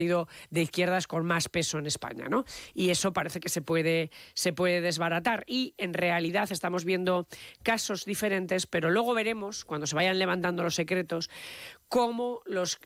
de izquierdas con más peso en España, ¿no? Y eso parece que se puede desbaratar. Y en realidad estamos viendo casos diferentes, pero luego veremos, cuando se vayan levantando los secretos, cómo los